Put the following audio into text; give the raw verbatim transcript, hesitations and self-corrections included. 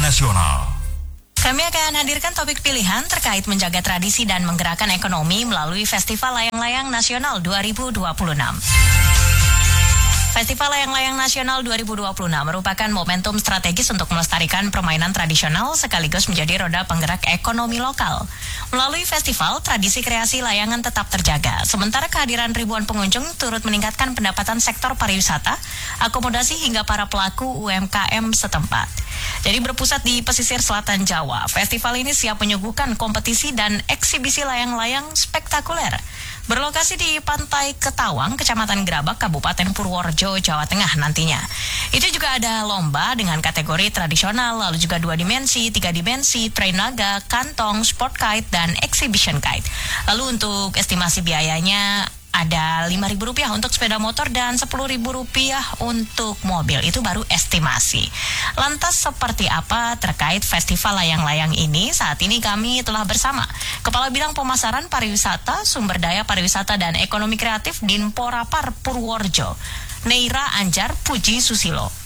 nasional. Kami akan hadirkan topik pilihan terkait menjaga tradisi dan menggerakkan ekonomi melalui Festival Layang-Layang Nasional dua ribu dua puluh enam. Festival Layang-Layang Nasional dua ribu dua puluh enam merupakan momentum strategis untuk melestarikan permainan tradisional sekaligus menjadi roda penggerak ekonomi lokal. Melalui festival, tradisi kreasi layangan tetap terjaga, sementara kehadiran ribuan pengunjung turut meningkatkan pendapatan sektor pariwisata, akomodasi hingga para pelaku U M K M setempat. Jadi berpusat di pesisir selatan Jawa, festival ini siap menyuguhkan kompetisi dan eksibisi layang-layang spektakuler. Berlokasi di Pantai Ketawang, Kecamatan Grabak, Kabupaten Purworejo, Jawa Tengah nantinya. Itu juga ada lomba dengan kategori tradisional, lalu juga dua dimensi, tiga dimensi, train naga, kantong, sport kite, dan exhibition kite. Lalu untuk estimasi biayanya ada lima ribu rupiah untuk sepeda motor dan sepuluh ribu rupiah untuk mobil. Itu baru estimasi. Lantas seperti apa terkait festival layang-layang ini? Saat ini kami telah bersama Kepala Bidang Pemasaran Pariwisata, Sumber Daya Pariwisata dan Ekonomi Kreatif Dinporapar Purworejo, Neira Anjar Puji Susilo.